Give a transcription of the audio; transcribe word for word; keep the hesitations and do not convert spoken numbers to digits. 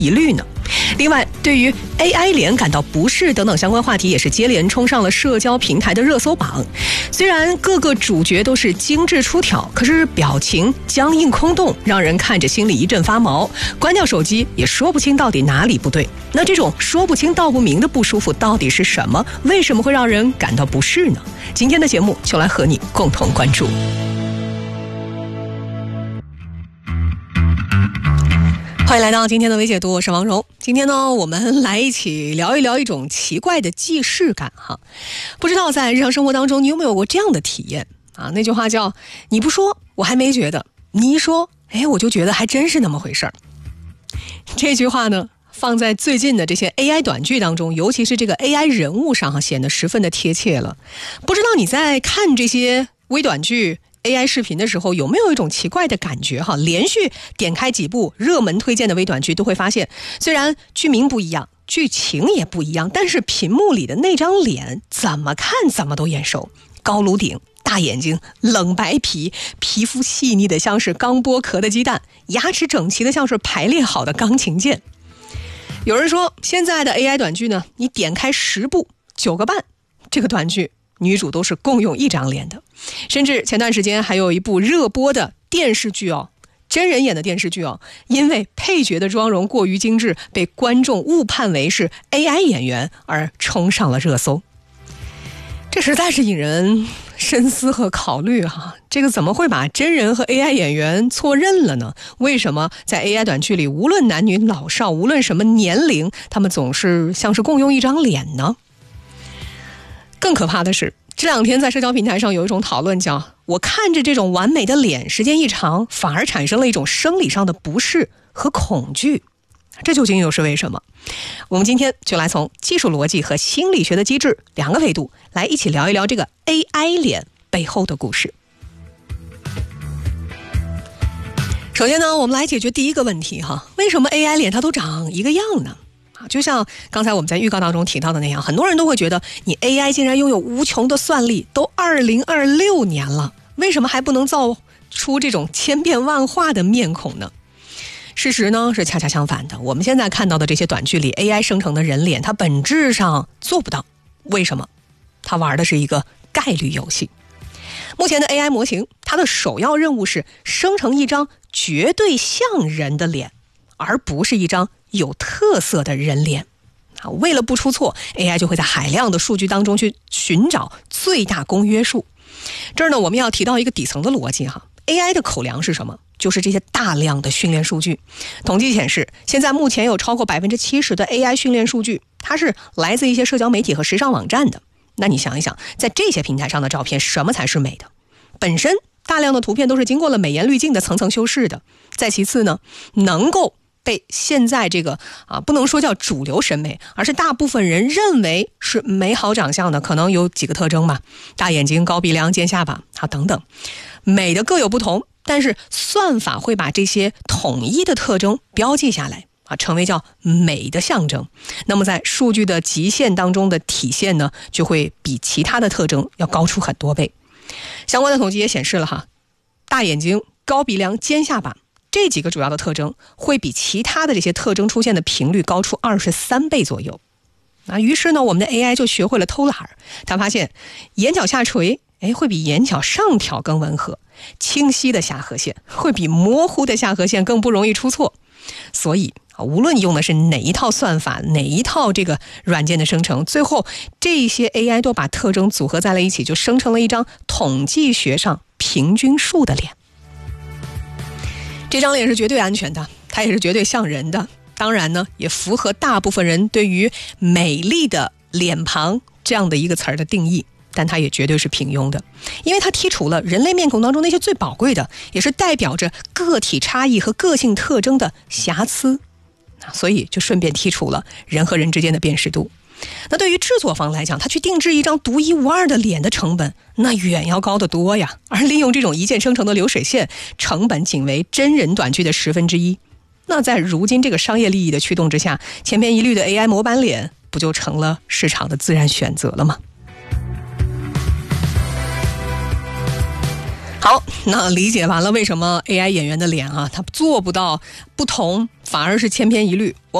疑虑呢？另外，对于 A I 脸感到不适等等相关话题也是接连冲上了社交平台的热搜榜。虽然各个主角都是精致出挑，可是表情僵硬空洞，让人看着心里一阵发毛。关掉手机也说不清到底哪里不对。那这种说不清道不明的不舒服到底是什么？为什么会让人感到不适呢？今天的节目就来和你共同关注。欢迎来到今天的微解读，我是王蓉。今天呢，我们来一起聊一聊一种奇怪的既视感哈。不知道在日常生活当中，你有没有过这样的体验啊？那句话叫“你不说，我还没觉得；你一说，哎，我就觉得还真是那么回事儿。”这句话呢，放在最近的这些 A I 短剧当中，尤其是这个 A I 人物上，显得十分的贴切了。不知道你在看这些微短剧A I 视频的时候有没有一种奇怪的感觉哈？连续点开几部热门推荐的微短剧，都会发现虽然剧名不一样，剧情也不一样，但是屏幕里的那张脸怎么看怎么都眼熟。高颅顶，大眼睛，冷白皮，皮肤细腻的像是刚剥壳的鸡蛋，牙齿整齐的像是排列好的钢琴键。有人说现在的 A I 短剧呢，你点开十部九个半，这个短剧女主都是共用一张脸的。甚至前段时间还有一部热播的电视剧哦，真人演的电视剧哦，因为配角的妆容过于精致，被观众误判为是 A I 演员而冲上了热搜。这实在是引人深思和考虑哈，这个怎么会把真人和 A I 演员错认了呢？为什么在 A I 短剧里，无论男女老少，无论什么年龄，他们总是像是共用一张脸呢？更可怕的是，这两天在社交平台上有一种讨论叫我看着这种完美的脸时间一长，反而产生了一种生理上的不适和恐惧。这究竟又是为什么？我们今天就来从技术逻辑和心理学的机制两个维度来一起聊一聊这个 A I 脸背后的故事。首先呢，我们来解决第一个问题哈，为什么 A I 脸它都长一个样呢？就像刚才我们在预告当中提到的那样，很多人都会觉得你 A I 竟然拥有无穷的算力，都二零二六年了，为什么还不能造出这种千变万化的面孔呢？事实呢是恰恰相反的，我们现在看到的这些短剧里 A I 生成的人脸，它本质上做不到。为什么？它玩的是一个概率游戏。目前的 A I 模型，它的首要任务是生成一张绝对像人的脸，而不是一张有特色的人脸。为了不出错， A I 就会在海量的数据当中去寻找最大公约数。这儿呢，我们要提到一个底层的逻辑哈。A I 的口粮是什么？就是这些大量的训练数据。统计显示，现在目前有超过 百分之七十 的 A I 训练数据，它是来自一些社交媒体和时尚网站的。那你想一想，在这些平台上的照片，什么才是美的？本身大量的图片都是经过了美颜滤镜的层层修饰的。再其次呢，能够被现在这个啊，不能说叫主流审美，而是大部分人认为是美好长相的，可能有几个特征嘛，大眼睛、高鼻梁、尖下巴啊等等，美的各有不同，但是算法会把这些统一的特征标记下来啊，成为叫美的象征。那么在数据的极限当中的体现呢，就会比其他的特征要高出很多倍。相关的统计也显示了哈，大眼睛、高鼻梁、尖下巴这几个主要的特征会比其他的这些特征出现的频率高出二十三倍左右。那于是呢，我们的 A I 就学会了偷懒儿，他发现眼角下垂，哎，会比眼角上挑更温和，清晰的下颌线会比模糊的下颌线更不容易出错。所以无论用的是哪一套算法，哪一套这个软件的生成，最后这些 A I 都把特征组合在了一起，就生成了一张统计学上平均数的脸。这张脸是绝对安全的，它也是绝对像人的，当然呢，也符合大部分人对于美丽的脸庞这样的一个词儿的定义，但它也绝对是平庸的，因为它剔除了人类面孔当中那些最宝贵的，也是代表着个体差异和个性特征的瑕疵，所以就顺便剔除了人和人之间的辨识度。那对于制作方来讲，他去定制一张独一无二的脸的成本那远要高得多呀，而利用这种一键生成的流水线，成本仅为真人短剧的十分之一。那在如今这个商业利益的驱动之下，千篇一律的 A I 模板脸不就成了市场的自然选择了吗？ 好，那理解完了为什么 A I 演员的脸啊，他做不到不同，反而是千篇一律。我